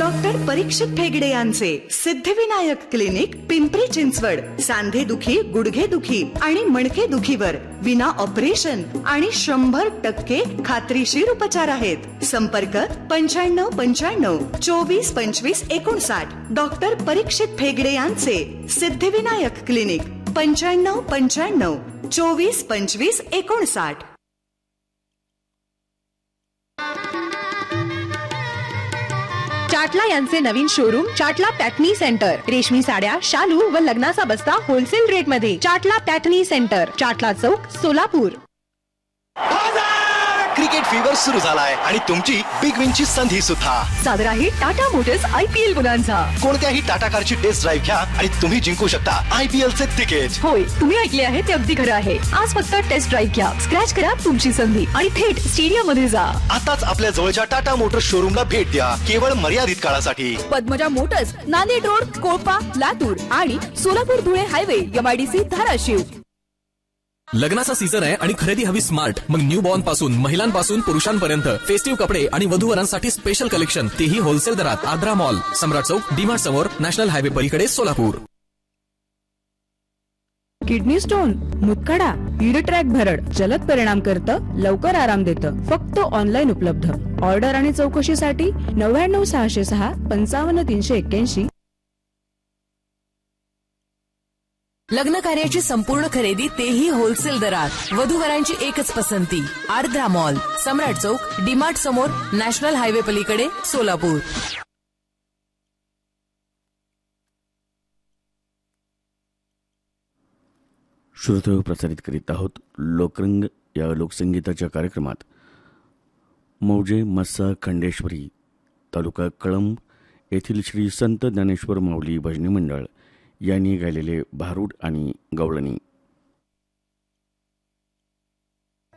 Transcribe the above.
Doctor परीक्षित फेगडे यांचे Siddhivinayak clinic, Pimpri Chinchwad. सांधेदुखी, गुडघेदुखी आणि मणकेदुखीवर विना ऑपरेशन आणि 100% खात्रीशीर उपचार आहेत. संपर्क 9595 24 25 59. डॉक्टर परीक्षित फेगडे यांचे सिद्धिविनायक क्लिनिक, 9595 24 25 59. चाटला यांचे नवीन शोरूम चाटला पॅटनी सेंटर. रेशमी साड्या, शालू व लग्नाचा बस्ता होलसेल रेट मध्ये. चाटला पॅटनी सेंटर, चाटला चौक, सोलापूर. क्रिकेट फीवर सुरू झालाय आणि तुमची बिग विनची संधी सुद्धा. सादर आहे टाटा मोटर्स IPL बोनान्झा. कोणत्याही टाटा कारची टेस्ट ड्राईव्ह घ्या आणि तुम्ही जिंकू शकता IPL चे तिकीट. होय, तुम्ही ऐकले आहे ते अगदी खरं आहे. आज फक्त टेस्ट ड्राईव्ह घ्या, स्क्रॅच करा तुमची संधी आणि थेट स्टेडियम मध्ये जा. आताच आपल्या जवळच्या टाटा मोटर्स शोरूमला भेट द्या, केवळ मर्यादित काळासाठी. पद्मजा मोटर्स, नांदेड रोड, कोळपा, लातूर आणि सोलापूर धुळे हायवे, MIDC धाराशिव. लग्नाचा सीझन आहे आणि खरेदी हवी स्मार्ट. मग न्यू बॉर्न पासून महिलांपासून पुरुषांपर्यंत फेस्टिव्ह कपडे आणि वधूवरांसाठी स्पेशल कलेक्शन, तेही होलसेल दरात. आद्रा मॉल, सम्राट चौक, डीमार्ट समोर, नॅशनल हायवे पलीकडे, Solapur. Kidney stone, मुतखडा, heed track भरड जलद परिणाम करतं, लवकर आराम देतं. फक्त ऑनलाईन उपलब्ध. ऑर्डर आणि चौकशीसाठी 99 606 55 381. लग्न कार्याची संपूर्ण खरेदी, तेही होलसेल दरात. वधूवरांची एकच पसंती. आर्द्रा मॉल, सम्राट चौक, डीमार्ट समोर, नॅशनल हायवे पलीकडे, सोलापूर. श्रोते प्रसारित करीत आहोत लोकरंग या लोकसंगीताच्या कार्यक्रमात मौजे मस्सा खंडेश्वरी, तालुका कळंब येथील श्री संत ज्ञानेश्वर माऊली भजनी मंडळ यांनी गायलेले भारूड आणि गवळणी.